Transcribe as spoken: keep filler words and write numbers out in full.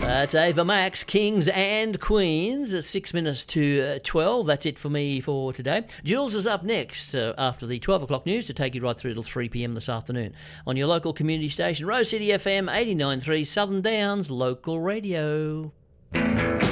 That's Ava Max, Kings and Queens, at six minutes to uh, twelve. That's it for me for today. Jules is up next uh, after the twelve o'clock news to take you right through till three p.m. this afternoon on your local community station, Rose City F M eighty-nine point three, Southern Downs Local Radio.